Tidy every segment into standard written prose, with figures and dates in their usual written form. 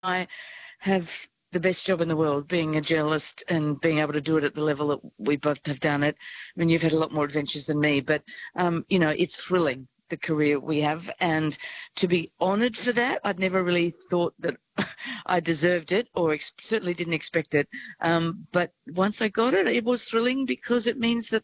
I have the best job in the world, being a journalist and being able to do it at the level that we both have done it. I mean, you've had a lot more adventures than me, but, it's thrilling, the career we have. And to be honoured for that, I'd never really thought that I deserved it, or certainly didn't expect it. But once I got it, it was thrilling, because it means that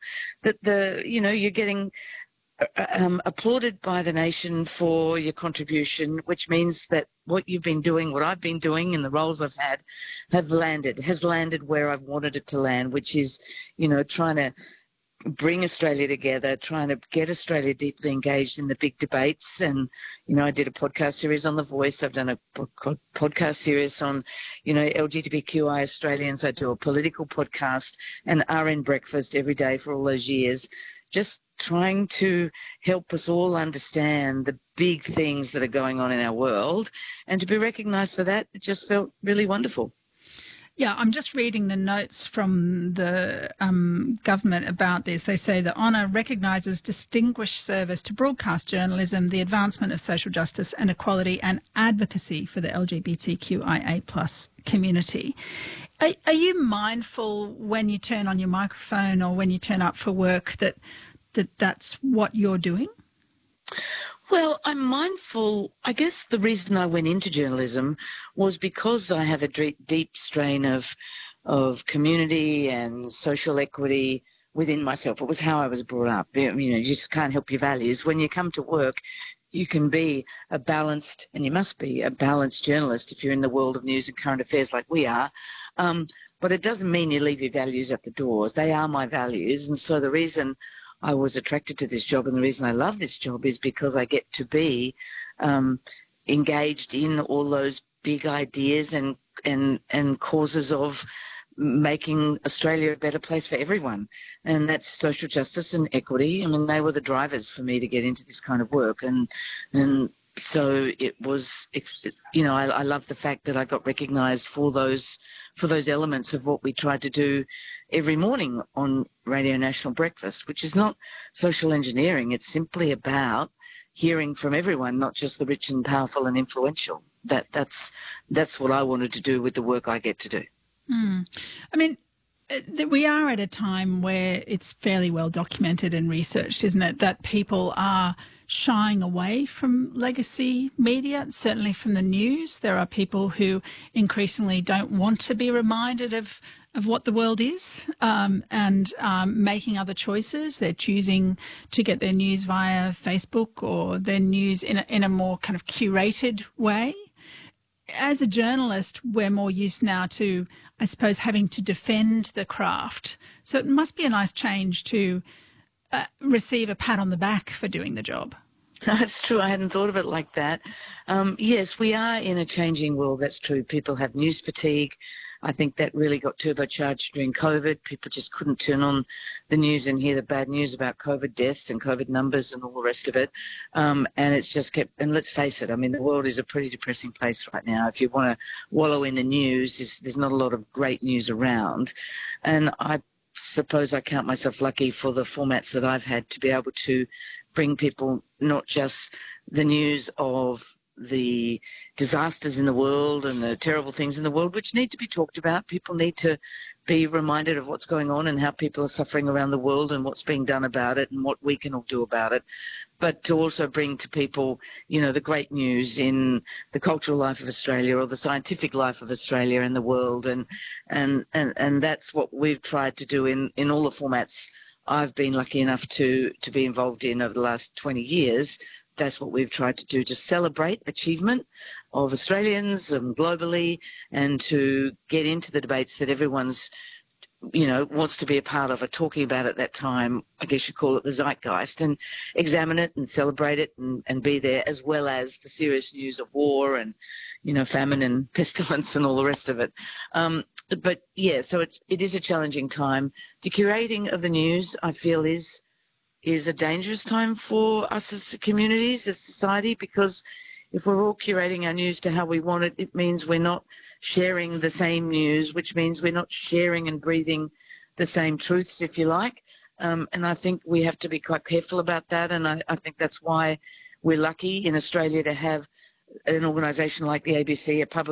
you're getting applauded by the nation for your contribution, which means that what you've been doing, what I've been doing, and the roles I've had, has landed where I've wanted it to land, which is, trying to bring Australia together, trying to get Australia deeply engaged in the big debates. And, I did a podcast series on The Voice. I've done a podcast series on, LGBTQI Australians. I do a political podcast and RN Breakfast every day for all those years, just trying to help us all understand the big things that are going on in our world. And to be recognised for that, it just felt really wonderful. Yeah, I'm just reading the notes from the government about this. They say the honour recognises distinguished service to broadcast journalism, the advancement of social justice and equality, and advocacy for the LGBTQIA+ community. Are you mindful when you turn on your microphone or when you turn up for work that's what you're doing? Well, I'm mindful. I guess the reason I went into journalism was because I have a deep strain of community and social equity within myself. It was how I was brought up. You just can't help your values. When you come to work, you can be a balanced, and you must be a balanced journalist if you're in the world of news and current affairs like we are. But it doesn't mean you leave your values at the doors. They are my values. And so the reason I was attracted to this job, and the reason I love this job, is because I get to be engaged in all those big ideas and causes of making Australia a better place for everyone. And that's social justice and equity. I mean, they were the drivers for me to get into this kind of work. And so it was, I love the fact that I got recognised for those elements of what we tried to do every morning on Radio National Breakfast, which is not social engineering. It's simply about hearing from everyone, not just the rich and powerful and influential. That's what I wanted to do with the work I get to do. I mean, we are at a time where it's fairly well documented and researched, isn't it, that people are shying away from legacy media, certainly from the news. There are people who increasingly don't want to be reminded of what the world is, and making other choices. They're choosing to get their news via Facebook or their news in a more kind of curated way. As a journalist, we're more used now to, I suppose, having to defend the craft. So it must be a nice change to receive a pat on the back for doing the job. That's true. I hadn't thought of it like that. Yes, we are in a changing world. That's true. People have news fatigue. I think that really got turbocharged during COVID. People just couldn't turn on the news and hear the bad news about COVID deaths and COVID numbers and all the rest of it. And it's just kept, and let's face it, I mean, the world is a pretty depressing place right now. If you want to wallow in the news, there's not a lot of great news around. And I suppose I count myself lucky for the formats that I've had to be able to bring people not just the news of the disasters in the world and the terrible things in the world, which need to be talked about. People need to be reminded of what's going on and how people are suffering around the world and what's being done about it and what we can all do about it. But to also bring to people, the great news in the cultural life of Australia or the scientific life of Australia and the world. And that's what we've tried to do in all the formats I've been lucky enough to be involved in over the last 20 years. That's what we've tried to do, to celebrate achievement of Australians globally, and to get into the debates that everyone's, wants to be a part of, or talking about at that time. I guess you call it the zeitgeist, and examine it and celebrate it and be there, as well as the serious news of war and, famine and pestilence and all the rest of it. But yeah, so it is a challenging time. The curating of the news, I feel, is a dangerous time for us as communities, as society, because if we're all curating our news to how we want it, it means we're not sharing the same news, which means we're not sharing and breathing the same truths, if you like. And I think we have to be quite careful about that. And I think that's why we're lucky in Australia to have an organisation like the ABC, a public